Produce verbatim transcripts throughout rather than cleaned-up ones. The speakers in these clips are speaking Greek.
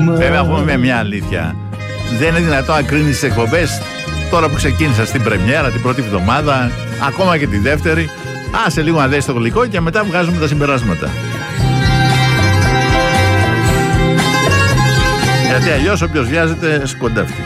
Βέβαια, πούμε μια αλήθεια. Δεν είναι δυνατόν να κρίνεις τις εκπομπές τώρα που ξεκίνησα στην πρεμιέρα, την πρώτη εβδομάδα, ακόμα και τη δεύτερη. Άσε λίγο να δεις το γλυκό και μετά βγάζουμε τα συμπεράσματα. Γιατί αλλιώς όποιος βιάζεται σκοντάφτει.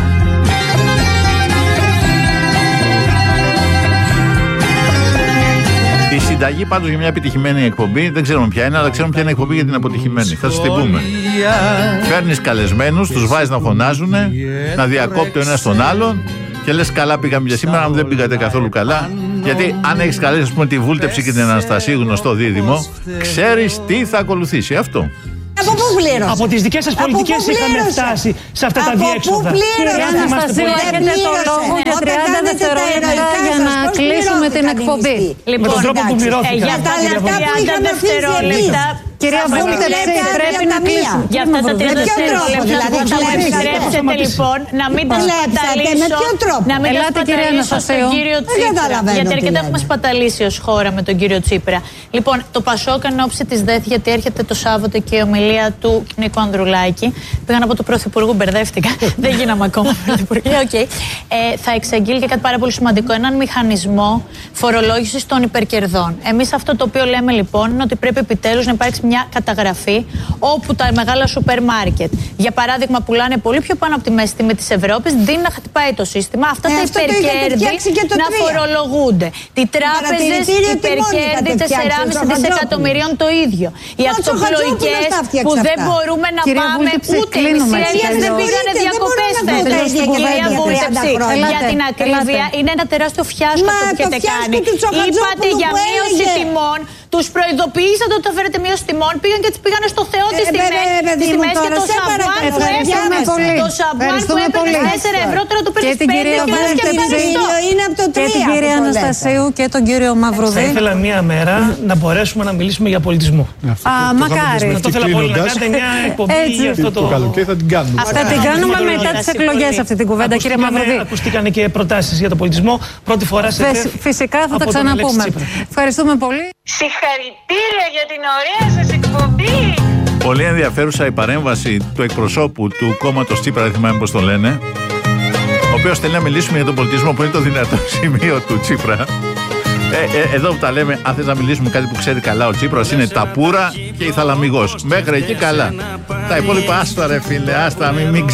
Η συνταγή πάντως για μια επιτυχημένη εκπομπή, δεν ξέρουμε ποια είναι, αλλά ξέρουμε ποια είναι η εκπομπή για την αποτυχημένη. Θα σας την πούμε. Φέρνεις καλεσμένους, τους βάζεις να φωνάζουν, να διακόπτει ο ένας τον άλλον και λες καλά πήγαμε για σήμερα, αν δεν πήγατε καθόλου καλά. Γιατί αν έχεις καλέσει, ας πούμε, τη Βούλτεψη και την Αναστασίου, γνωστό δίδυμο, ξέρεις τι θα ακολουθήσει αυτό. Από πού πλήρωσε? Από τις δικές σας πολιτικές είχαμε φτάσει σε αυτά τα διέξοδα. Από πού πλήρωσε? Αναστασία, έχετε το λόγο για τριάντα δευτερόλεπτα για να κλείσουμε την εκπομπή. Με τον τρόπο που πληρώθηκα. Για τα λεφτά που είχαμε δευτερόλεπτα. Κυρία Βούλτεψη, πρέπει να κλείσουμε. Για αυτά τα τριάντα δευτερόλεπτα θα μου επιτρέψετε λοιπόν να μην τα σπαταλήσω. Να μην τα σπαταλήσω στον κύριο Τσίπρα. Γιατί αρκετά έχουμε σπαταλήσει ως χώρα με τον κύριο Τσίπρα. Λοιπόν, το Πασόκ εν ώψη της ΔΕΘ, γιατί έρχεται το Σάββατο και η ομιλία του Νίκου Ανδρουλάκη. Πήγαν από το Πρωθυπουργού, μπερδεύτηκα. Δεν γίναμε ακόμα Πρωθυπουργοί. Θα εξαγγείλει και κάτι πάρα πολύ σημαντικό. Έναν μηχανισμό φορολόγησης των υπερκερδών. Εμείς αυτό το οποίο λέμε λοιπόν είναι ότι πρέπει επιτέλους να υπάρξει μια καταγραφή όπου τα μεγάλα σούπερ μάρκετ, για παράδειγμα, πουλάνε πολύ πιο πάνω από τη μέση τιμή της Ευρώπης, δίνει να χτυπάει το σύστημα, αυτά ε, τα υπερκέρδη να φορολογούνται. Οι τράπεζες υπερκέρδη τεσσεράμισι δισεκατομμυρίων το ίδιο. Οι ακτοπλοϊκές που δεν μπορούμε να κυρία πάμε Βούλτεψη, ούτε μισή Έλληνες δεν πήγανε διακοπές φέτος. Κυρία Βούλτεψη, για την ακρίβεια είναι ένα τεράστιο φιάσκο που έχετε κάνει. Είπατε για μείωση τιμών. Τους προειδοποιήσατε ότι θα φέρετε μείωση τιμών, πήγαν και τις πήγανε στο Θεό τις τιμές και το σαμπουάν που έπαιρνε το σαμπουάν που έπαιρνε τέσσερα ευρώ τώρα το παίρνεις πέντε και πας και παίρνεις και την κυρία Αναστασίου και τον κύριο Μαυρουδή. Θα ήθελα μία μέρα να μπορέσουμε να μιλήσουμε για πολιτισμό. Α, μακάρι. Αυτό θέλω πολύ να κάνετε μια εκπομπή για αυτό το καλοκαίρι θα την κάνουμε. Θα την κάνουμε μετά τις εκλογές αυτή την κουβέντα, κύριε Μαυρουδή. Ακούστηκαν και προτάσεις για το πολιτισμό. Πρώτη φορά σε φυσικά θα τα ξαναπούμε. Ευχαριστούμε πολύ. Συγχαρητήρια για την ωραία σας εκπομπή. Πολύ ενδιαφέρουσα η παρέμβαση του εκπροσώπου του κόμματος Τσίπρα, δεν θυμάμαι πώς το λένε, ο οποίος θέλει να μιλήσουμε για τον πολιτισμό, που είναι το δυνατό σημείο του Τσίπρα. Ε, ε, εδώ που τα λέμε, αν θες να μιλήσουμε κάτι που ξέρει καλά ο Τσίπρας, είναι τα πουρα και η θαλαμιγός. Μέχρι εκεί καλά. Τα υπόλοιπα άστα ρε φίλε, άστα, μην, μην